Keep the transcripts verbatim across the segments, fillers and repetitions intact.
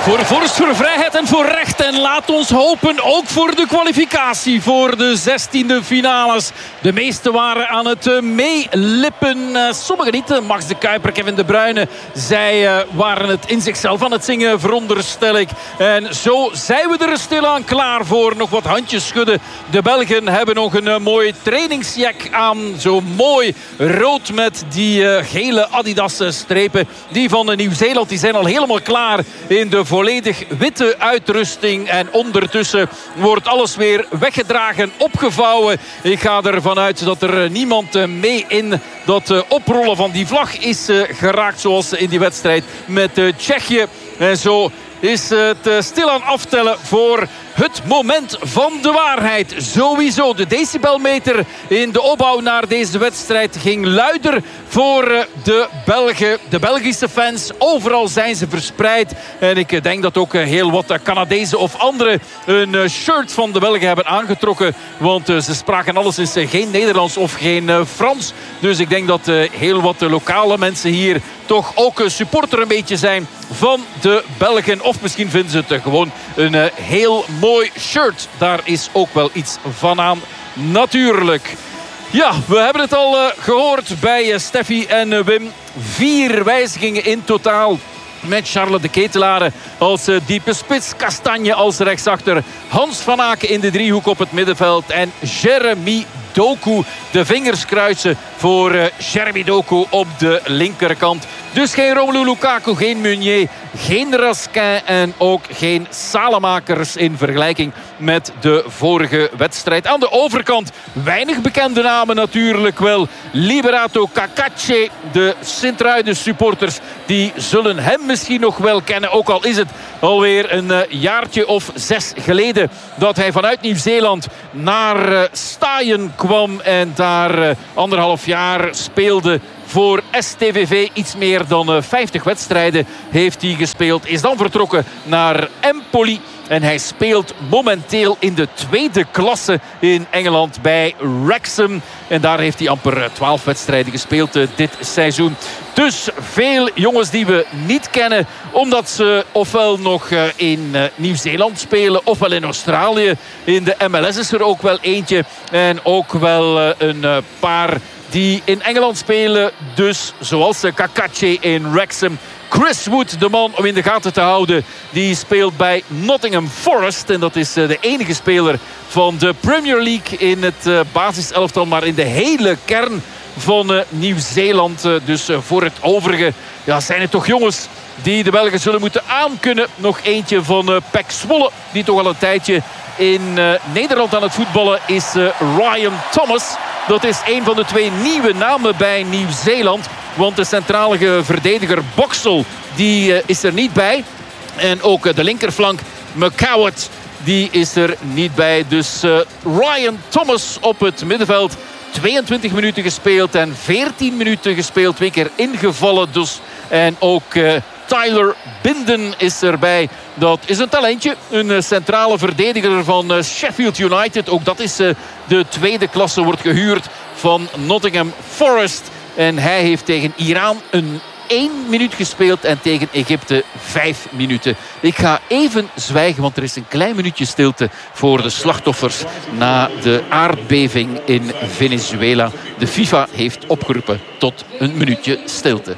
Voor vorst, voor vrijheid en voor recht. En laat ons hopen ook voor de kwalificatie voor de zestiende finales. De meesten waren aan het meelippen. Sommigen niet. Max de Kuiper, Kevin De Bruyne. Zij waren het in zichzelf aan het zingen, veronderstel ik. En zo zijn we er stilaan klaar voor. Nog wat handjes schudden. De Belgen hebben nog een mooi trainingsjack aan. Zo mooi rood met die gele Adidas strepen. Die van Nieuw-Zeeland die zijn al helemaal klaar in de volledig witte uitrusting. En ondertussen wordt alles weer weggedragen, opgevouwen. Ik ga ervan uit dat er niemand mee in dat oprollen van die vlag is geraakt. Zoals in die wedstrijd met Tsjechië. En zo is het stilaan aftellen voor het moment van de waarheid. Sowieso, de decibelmeter in de opbouw naar deze wedstrijd ging luider voor de Belgen. De Belgische fans, overal zijn ze verspreid. En ik denk dat ook heel wat Canadezen of anderen een shirt van de Belgen hebben aangetrokken. Want ze spraken alleszins geen Nederlands of geen Frans. Dus ik denk dat heel wat lokale mensen hier toch ook supporter een beetje zijn van de Belgen. Of misschien vinden ze het gewoon een heel mooi shirt. Daar is ook wel iets van aan, natuurlijk. Ja, we hebben het al uh, gehoord bij uh, Steffi en uh, Wim. Vier wijzigingen in totaal. Met Charles de Ketelaere als uh, diepe spits. Kastanje als rechtsachter. Hans van Aken in de driehoek op het middenveld. En Jeremy Doku. De vingers kruisen voor uh, Jeremy Doku op de linkerkant. Dus geen Romelu Lukaku, geen Meunier, geen Raskin en ook geen Salamakers in vergelijking met de vorige wedstrijd. Aan de overkant weinig bekende namen natuurlijk wel. Liberato Cacace, de Sint-Truiden supporters, die zullen hem misschien nog wel kennen. Ook al is het alweer een uh, jaartje of zes geleden dat hij vanuit Nieuw-Zeeland naar uh, Staaien kwam en daar uh, anderhalf jaar speelde voor S T V V. Iets meer dan vijftig wedstrijden heeft hij gespeeld. Is dan vertrokken naar Empoli. En hij speelt momenteel in de tweede klasse in Engeland bij Wrexham. En daar heeft hij amper twaalf wedstrijden gespeeld uh, dit seizoen. Dus veel jongens die we niet kennen. Omdat ze ofwel nog uh, in uh, Nieuw-Zeeland spelen. Ofwel in Australië. In de M L S is er ook wel eentje. En ook wel uh, een uh, paar die in Engeland spelen. Dus zoals uh, Cacace in Wrexham. Chris Wood, de man om in de gaten te houden. Die speelt bij Nottingham Forest. En dat is de enige speler van de Premier League in het basiselftal. Maar in de hele kern van Nieuw-Zeeland. Dus voor het overige ja, zijn het toch jongens die de Belgen zullen moeten aankunnen. Nog eentje van uh, Pek Zwolle. Die toch al een tijdje in uh, Nederland aan het voetballen is uh, Ryan Thomas. Dat is een van de twee nieuwe namen bij Nieuw-Zeeland. Want de centrale verdediger Boxall die uh, is er niet bij. En ook uh, de linkerflank McCoward die is er niet bij. Dus uh, Ryan Thomas op het middenveld. tweeëntwintig minuten gespeeld en veertien minuten gespeeld. Twee keer ingevallen dus. En ook uh, Tyler Binden is erbij. Dat is een talentje. Een centrale verdediger van uh, Sheffield United. Ook dat is uh, de tweede klasse. Wordt gehuurd van Nottingham Forest. En hij heeft tegen Iran een één minuut gespeeld. En tegen Egypte vijf minuten. Ik ga even zwijgen, want er is een klein minuutje stilte voor de slachtoffers na de aardbeving in Venezuela. De FIFA heeft opgeroepen tot een minuutje stilte.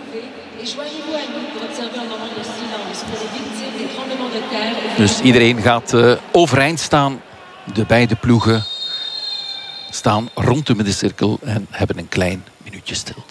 Dus iedereen gaat uh, overeind staan. De beide ploegen staan rond de middencirkel en hebben een klein minuutje stil.